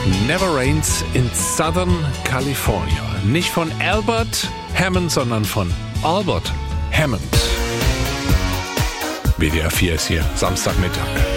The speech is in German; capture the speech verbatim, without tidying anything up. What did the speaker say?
Never Rains in Southern California. Nicht von Albert Hammond, sondern von Albert Hammond. W D R vier ist hier, Samstagmittag.